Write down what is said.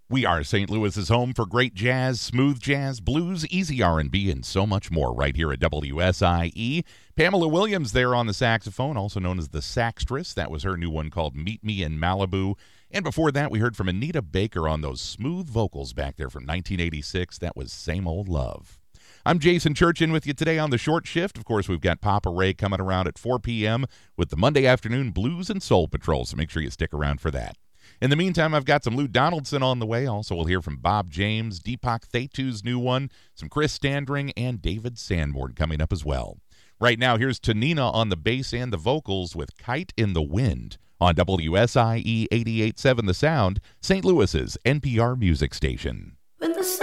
We are St. Louis's home for great jazz, smooth jazz, blues, easy R&B, and so much more right here at WSIE. Pamela Williams there on the saxophone, also known as the Saxtress. That was her new one called Meet Me in Malibu. And before that, we heard from Anita Baker on those smooth vocals back there from 1986. That was Same Old Love. I'm Jason Church in with you today on the short shift. Of course, we've got Papa Ray coming around at 4 p.m. with the Monday afternoon Blues and Soul Patrol, so make sure you stick around for that. In the meantime, I've got some Lou Donaldson on the way. Also, we'll hear from Bob James, Deepak Thetu's new one, some Chris Standring, and David Sanborn coming up as well. Right now, here's Tanina on the bass and the vocals with Kite in the Wind on WSIE 88.7 The Sound, St. Louis's NPR music station.